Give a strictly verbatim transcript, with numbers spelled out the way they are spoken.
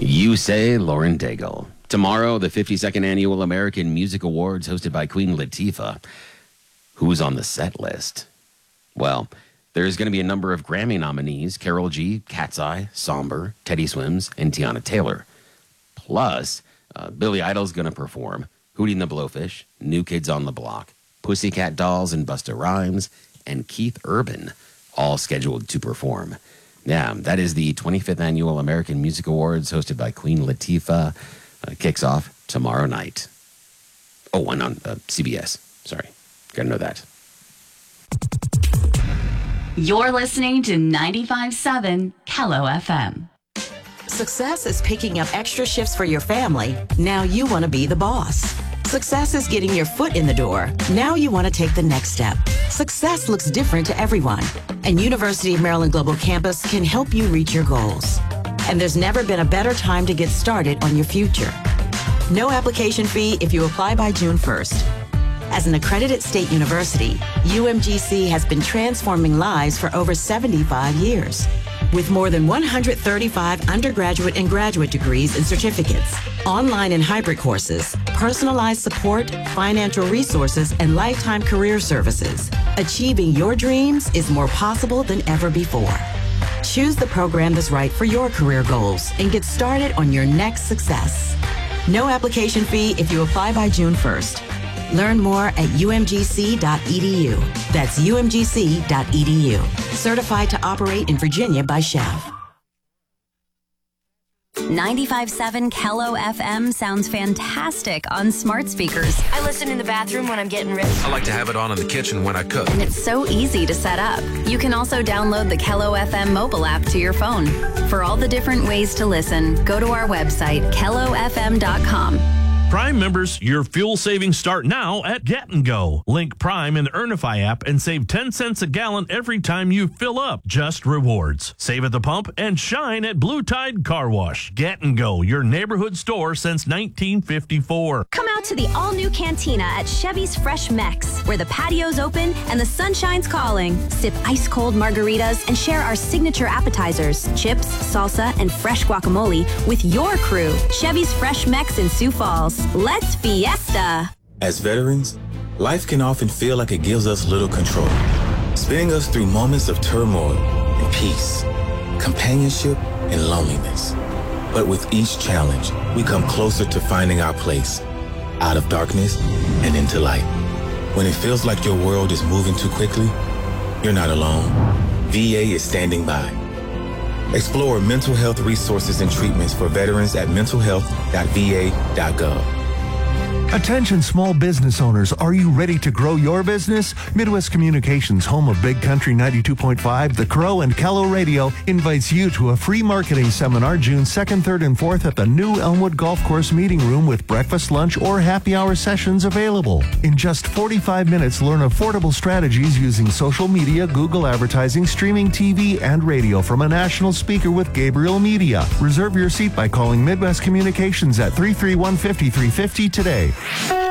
You say Lauren Daigle. Tomorrow, the fifty-second Annual American Music Awards hosted by Queen Latifah. Who's on the set list? Well, there's going to be a number of Grammy nominees: Karol G, Cat's Eye, Somber, Teddy Swims, and Tiana Taylor. Plus, uh, Billy Idol's going to perform, Hootie and the Blowfish, New Kids on the Block, Pussycat Dolls and Busta Rhymes, and Keith Urban, all scheduled to perform. Yeah, that is the twenty-fifth Annual American Music Awards hosted by Queen Latifah. Uh, kicks off tomorrow night. Oh, and on uh, C B S. Sorry. Gotta know that. You're listening to ninety-five point seven Kello F M. Success is picking up extra shifts for your family. Now you want to be the boss. Success is getting your foot in the door. Now you want to take the next step. Success looks different to everyone, and University of Maryland Global Campus can help you reach your goals. And there's never been a better time to get started on your future. No application fee if you apply by June first. As an accredited state university, U M G C has been transforming lives for over seventy-five years. With more than one hundred thirty-five undergraduate and graduate degrees and certificates, online and hybrid courses, personalized support, financial resources, and lifetime career services, achieving your dreams is more possible than ever before. Choose the program that's right for your career goals and get started on your next success. No application fee if you apply by June first. Learn more at U M G C dot E D U. That's U M G C dot E D U. Certified to operate in Virginia by S C H E V. ninety-five point seven Kello F M sounds fantastic on smart speakers. I listen in the bathroom when I'm getting ready. I like to have it on in the kitchen when I cook. And it's so easy to set up. You can also download the Kello F M mobile app to your phone. For all the different ways to listen, go to our website, kello f m dot com. Prime members, your fuel savings start now at Get and Go. Link Prime in the Earnify app and save ten cents a gallon every time you fill up. Just rewards. Save at the pump and shine at Blue Tide Car Wash. Get and Go, your neighborhood store since nineteen fifty-four. Come out to the all-new Cantina at Chevy's Fresh Mex, where the patio's open and the sunshine's calling. Sip ice-cold margaritas and share our signature appetizers, chips, salsa, and fresh guacamole with your crew. Chevy's Fresh Mex in Sioux Falls. Let's fiesta! As veterans, life can often feel like it gives us little control, spinning us through moments of turmoil and peace, companionship and loneliness. But with each challenge, we come closer to finding our place, out of darkness and into light. When it feels like your world is moving too quickly, you're not alone. V A is standing by. Explore mental health resources and treatments for veterans at mental health dot v a dot gov. Attention small business owners, are you ready to grow your business? Midwest Communications, home of Big Country ninety-two point five, The Crow, and Kello Radio, invites you to a free marketing seminar June second, third, and fourth at the new Elmwood Golf Course Meeting Room with breakfast, lunch, or happy hour sessions available. In just forty-five minutes, learn affordable strategies using social media, Google advertising, streaming T V, and radio from a national speaker with Gabriel Media. Reserve your seat by calling Midwest Communications at three three one, five three five zero today.